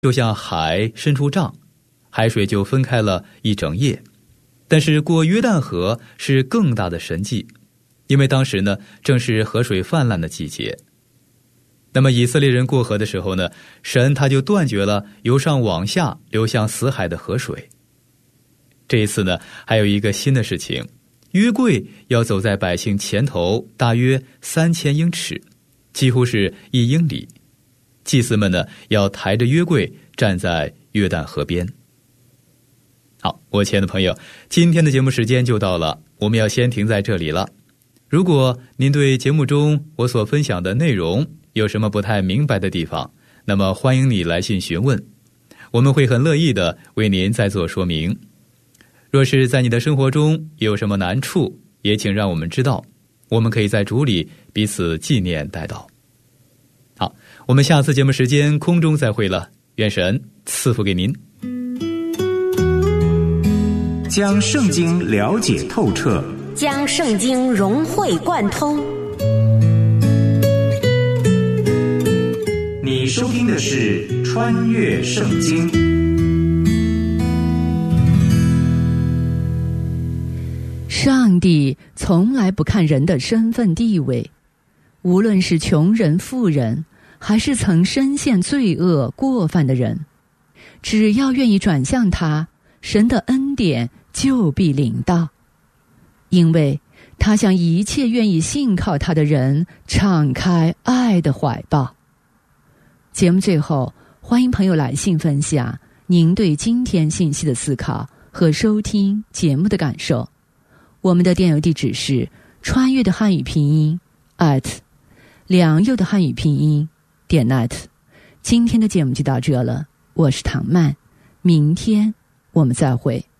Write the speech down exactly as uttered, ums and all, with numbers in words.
就像海伸出杖，海水就分开了一整夜。但是过约旦河是更大的神迹，因为当时呢正是河水泛滥的季节。那么以色列人过河的时候呢，神他就断绝了由上往下流向死海的河水。这一次呢还有一个新的事情，约柜要走在百姓前头大约三千英尺，几乎是一英里。祭司们呢要抬着约柜站在约旦河边。好，我亲爱的朋友，今天的节目时间就到了，我们要先停在这里了。如果您对节目中我所分享的内容有什么不太明白的地方，那么欢迎你来信询问，我们会很乐意的为您再做说明。若是在你的生活中有什么难处，也请让我们知道，我们可以在主里彼此纪念代祷。好，我们下次节目时间空中再会了，愿神赐福给您。 将圣经了解透彻， 将圣经融会贯通。 你收听的是《穿越圣经》。 上帝从来不看人的身份地位，无论是穷人、富人，还是曾深陷罪恶过犯的人，只要愿意转向他，神的恩典就必临到，因为他向一切愿意信靠他的人敞开爱的怀抱。节目最后，欢迎朋友来信分享您对今天信息的思考和收听节目的感受。我们的电邮地址是穿越的汉语拼音 at 良友的汉语拼音点 net。 今天的节目就到这了，我是唐曼，明天我们再会。